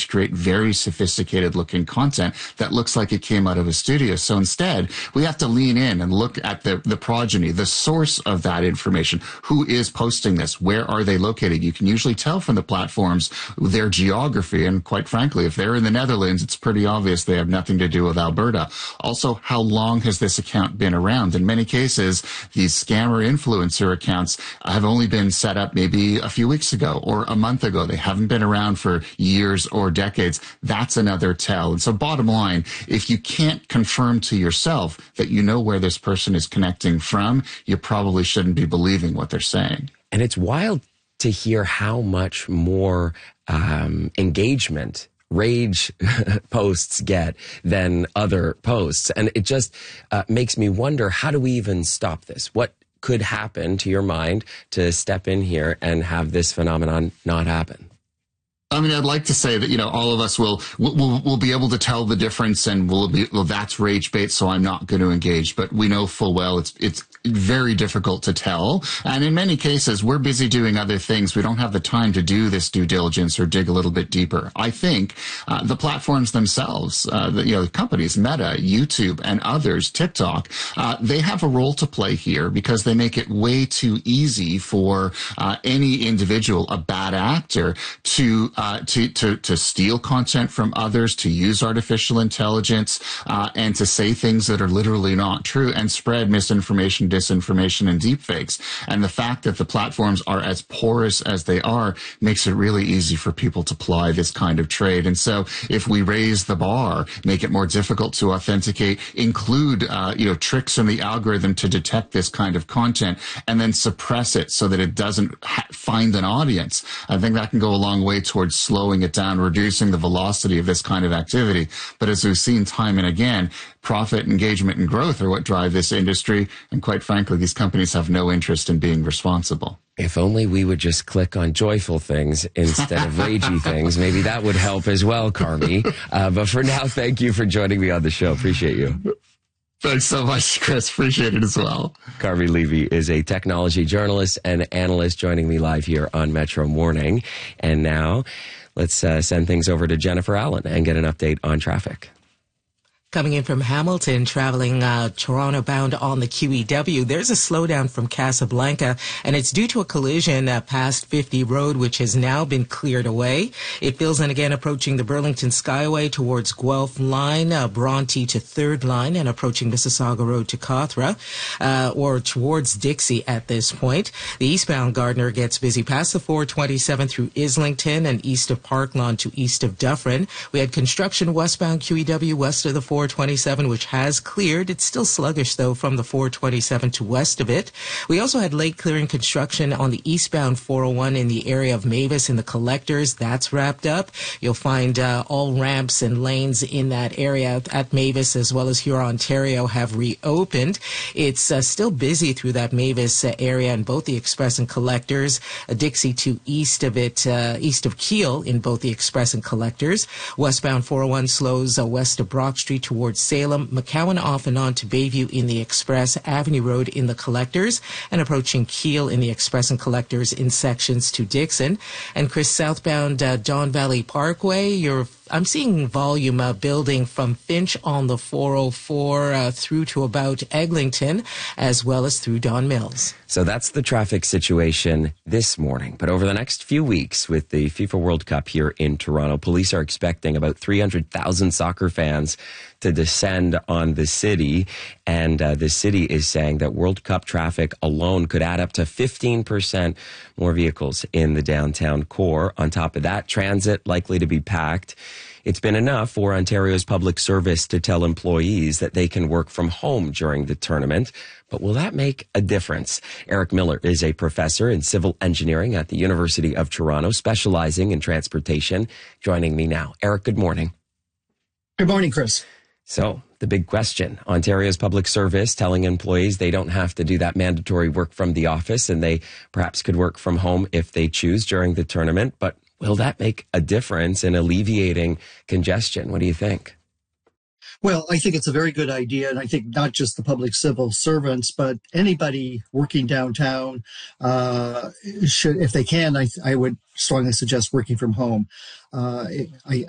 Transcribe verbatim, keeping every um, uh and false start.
to create very sophisticated looking content that looks like it came out of a studio. So instead, we have to lean in and look at the, the progeny, the source of that information. Who is posting this? Where are they located? You can usually tell from the platforms their geography. And quite frankly, if they're in the Netherlands, it's pretty obvious they have nothing to do with Alberta. Also, how long has this account been around? In many cases, these scammer influencer accounts have only been set up maybe a few weeks ago or a month ago. They haven't been around for years or decades. That's another tell. And so bottom line, if you can't confirm to yourself that you know where this person is connecting from, you probably shouldn't be believing what they're saying. And it's wild to hear how much more um, engagement rage posts get than other posts. And it just uh, makes me wonder, how do we even stop this? What could happen, to your mind, to step in here and have this phenomenon not happen? I mean, I'd like to say that, you know, all of us will, will, will be able to tell the difference and we'll be, well, that's rage bait, so I'm not going to engage. But we know full well it's, it's very difficult to tell. And in many cases, we're busy doing other things. We don't have the time to do this due diligence or dig a little bit deeper. I think, uh, the platforms themselves, uh, the, you know, companies, Meta, YouTube, and others, TikTok, uh, they have a role to play here because they make it way too easy for, uh, any individual, a bad actor, to, Uh, to, to, to steal content from others, to use artificial intelligence, uh, and to say things that are literally not true and spread misinformation, disinformation, and deepfakes. And the fact that the platforms are as porous as they are makes it really easy for people to ply this kind of trade. And so if we raise the bar, make it more difficult to authenticate, include, uh, you know, tricks in the algorithm to detect this kind of content, and then suppress it so that it doesn't ha- find an audience, I think that can go a long way towards slowing it down, reducing the velocity of this kind of activity. But as we've seen time and again, profit, engagement, and growth are what drive this industry. And quite frankly, these companies have no interest in being responsible. If only we would just click on joyful things instead of ragey things. Maybe that would help as well, Carmi. Uh, but for now, thank you for joining me on the show. Appreciate you. Thanks so much, Chris. Appreciate it as well. Carmi Levy is a technology journalist and analyst joining me live here on Metro Morning. And now let's uh, send things over to Jennifer Allen and get an update on traffic. Coming in from Hamilton, traveling uh, Toronto bound on the Q E W, there's a slowdown from Casablanca, and it's due to a collision uh, past fifty Road, which has now been cleared away. It fills in again approaching the Burlington Skyway towards Guelph Line, uh, Bronte to third Line, and approaching Mississauga Road to Cawthra, uh, or towards Dixie at this point. The eastbound Gardner gets busy past the four twenty-seven through Islington and east of Parkland to east of Dufferin. We had construction westbound Q E W west of the four twenty-seven, which has cleared. It's still sluggish, though, from the four twenty-seven to west of it. We also had late clearing construction on the eastbound four oh one in the area of Mavis in the collectors. That's wrapped up. You'll find uh, all ramps and lanes in that area at Mavis as well as Huron, Ontario have reopened. It's uh, still busy through that Mavis uh, area in both the express and collectors. Uh, Dixie to east of it, uh, east of Keele in both the express and collectors. Westbound four oh one slows uh, west of Brock Street towards Salem, McCowan off and on to Bayview in the Express, Avenue Road in the collectors, and approaching Keele in the Express and collectors in sections to Dixon. And Chris, southbound uh, Don Valley Parkway, you're I'm seeing volume uh, building from Finch on the four oh four uh, through to about Eglinton, as well as through Don Mills. So that's the traffic situation this morning. But over the next few weeks with the FIFA World Cup here in Toronto, police are expecting about three hundred thousand soccer fans to descend on the city. And uh, the city is saying that World Cup traffic alone could add up to fifteen percent more vehicles in the downtown core. On top of that, transit likely to be packed. It's been enough for Ontario's public service to tell employees that they can work from home during the tournament. But will that make a difference? Eric Miller is a professor in civil engineering at the University of Toronto, specializing in transportation, joining me now. Eric, good morning. Good morning, Chris. So the big question, Ontario's public service telling employees they don't have to do that mandatory work from the office and they perhaps could work from home if they choose during the tournament. But will that make a difference in alleviating congestion? What do you think? Well, I think it's a very good idea. And I think not just the public civil servants, but anybody working downtown uh, should, if they can, I, I would strongly suggest working from home. Uh, I,